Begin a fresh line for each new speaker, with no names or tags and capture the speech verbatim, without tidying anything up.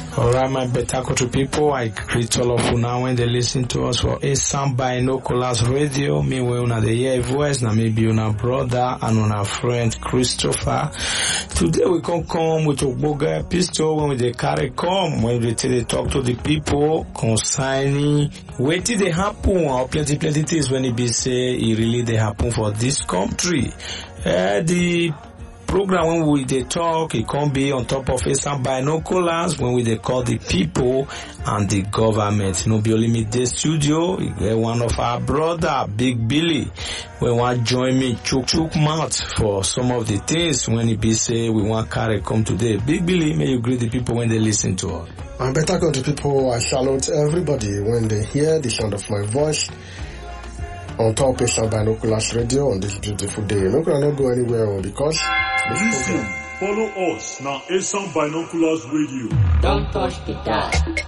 Alright, my better country people, I greet all of you now when they listen to us for Asam Binoculars Radio. Me we una the hear voice, na maybe una brother and una friend Christopher. Today we can come with a boga episode when we dey carry come, when we tell they talk to the people concerning what did they happen or plenty plenty things when it be say it really they happen for this country. Uh, the program when we they talk, it can be on top of Asam Binoculars when we they call the people and the government. You know, be only me the studio. One of our brother, Big Billy, we want join me chook chook mouth for some of the things when it be say we want carry come today. Big Billy, may you greet the people when they listen to us.
My better country people, I salute everybody when they hear the sound of my voice on top of Asam Binoculars Radio on this beautiful day. We're not gonna go anywhere because
listen, follow us now. Asam Binoculars Radio.
Don't touch the dial.